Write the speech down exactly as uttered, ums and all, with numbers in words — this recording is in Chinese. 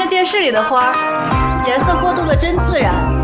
是电视里的花，颜色过渡的真自然。